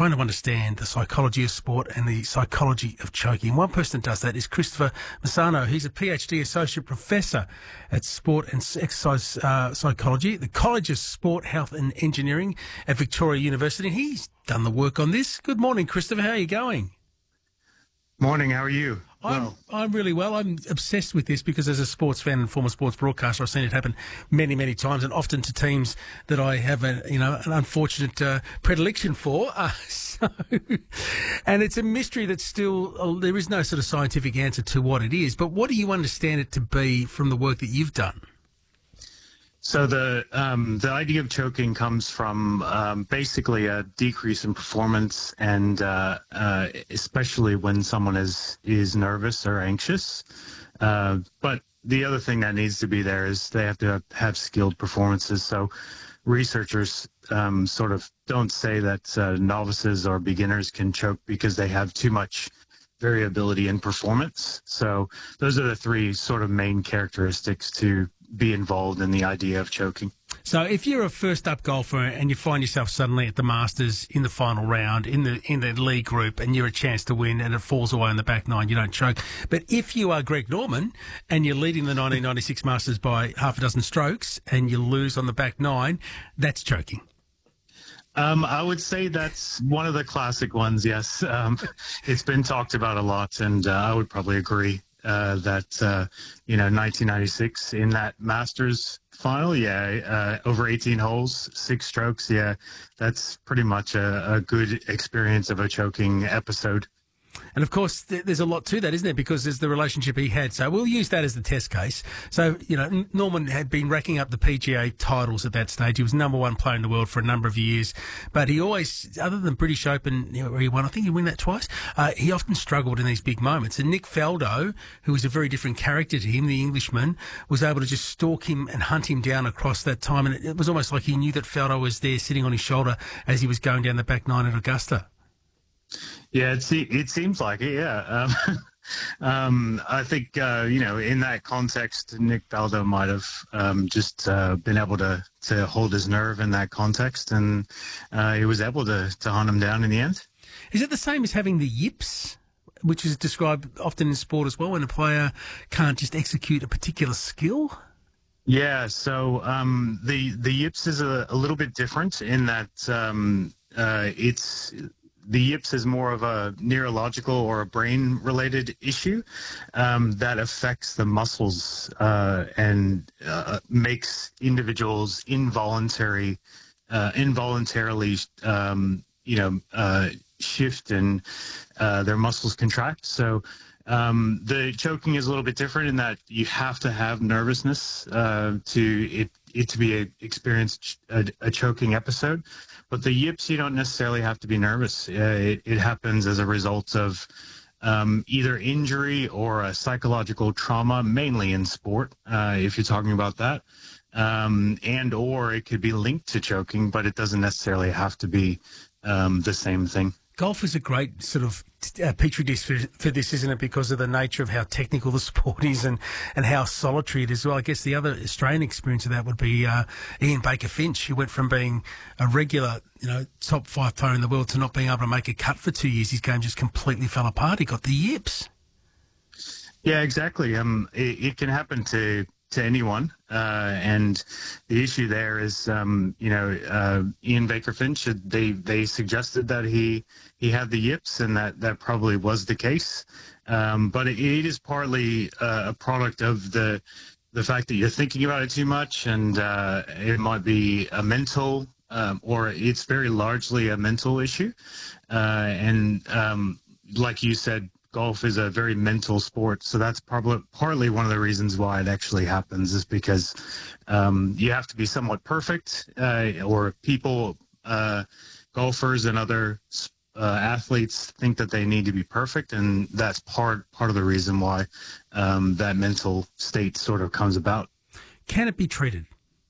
trying to understand the psychology of sport and the psychology of choking. One person that does that is Christopher Massano. He's a PhD Associate Professor at Sport and Exercise Psychology at the College of Sport, Health and Engineering at Victoria University. And he's done the work on this. Good morning, Christopher. How are you going? Morning, how are you? I'm really well. I'm obsessed with this because as a sports fan and former sports broadcaster, I've seen it happen many, many times, and often to teams that I have an unfortunate predilection for. And it's a mystery that still, there is no sort of scientific answer to what it is. But what do you understand it to be from the work that you've done? So the idea of choking comes from basically a decrease in performance, and especially when someone is nervous or anxious. But the other thing that needs to be there is they have to have skilled performances. So researchers sort of don't say that novices or beginners can choke because they have too much variability in performance. So those are the three sort of main characteristics to be involved in the idea of choking. So if you're a first-up golfer and you find yourself suddenly at the Masters in the final round, in the league group, and you're a chance to win and it falls away in the back nine, you don't choke. But if you are Greg Norman and you're leading the 1996 Masters by half a dozen strokes and you lose on the back nine, that's choking. I would say that's one of the classic ones, yes. It's been talked about a lot, and I would probably agree that 1996 in that Masters final, over 18 holes, 6 strokes, that's pretty much a good experience of a choking episode. And, of course, there's a lot to that, isn't there? Because there's the relationship he had. So we'll use that as the test case. So, Norman had been racking up the PGA titles at that stage. He was number one player in the world for a number of years. But he always, other than British Open, where he won, I think he won that twice, he often struggled in these big moments. And Nick Faldo, who was a very different character to him, the Englishman, was able to just stalk him and hunt him down across that time. And it was almost like he knew that Faldo was there sitting on his shoulder as he was going down the back nine at Augusta. Yeah, it seems like it, yeah. I think, in that context, Nick Faldo might have just been able to hold his nerve in that context, and he was able to hunt him down in the end. Is it the same as having the yips, which is described often in sport as well, when a player can't just execute a particular skill? Yeah, so the yips is a little bit different in that the yips is more of a neurological or a brain-related issue that affects the muscles and makes individuals involuntarily shift and their muscles contract. So the choking is a little bit different in that you have to have nervousness to experience a choking episode. But the yips, you don't necessarily have to be nervous. It happens as a result of either injury or a psychological trauma, mainly in sport, if you're talking about that. And or it could be linked to choking, but it doesn't necessarily have to be the same thing. Golf is a great sort of petri dish for this, isn't it? Because of the nature of how technical the sport is and how solitary it is. Well, I guess the other Australian experience of that would be Ian Baker Finch, who went from being a regular, top 5 player in the world to not being able to make a cut for 2 years. His game just completely fell apart. He got the yips. Yeah, exactly. It can happen to anyone, and the issue there is, Ian Baker Finch. They suggested that he had the yips, and that probably was the case. But it is partly a product of the fact that you're thinking about it too much, and it might be a mental, or it's very largely a mental issue. And like you said, golf is a very mental sport, so that's partly one of the reasons why it actually happens, is because you have to be somewhat perfect, or people, golfers and other athletes think that they need to be perfect, and that's part of the reason why that mental state sort of comes about. Can it be treated?